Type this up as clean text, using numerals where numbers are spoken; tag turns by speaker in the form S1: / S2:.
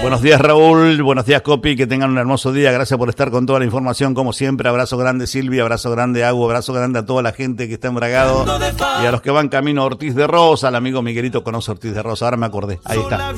S1: Buenos días, Raúl. Buenos días, Copi. Que tengan un hermoso día. Gracias por estar con toda la información, como siempre. Abrazo grande, Silvia. Abrazo grande, Agu. Abrazo grande a toda la gente que está en Bragado y a los que van camino a Ortiz de Rosa. Al amigo Miguelito conoce Ortiz de Rosa. Ahora me acordé. Ahí está.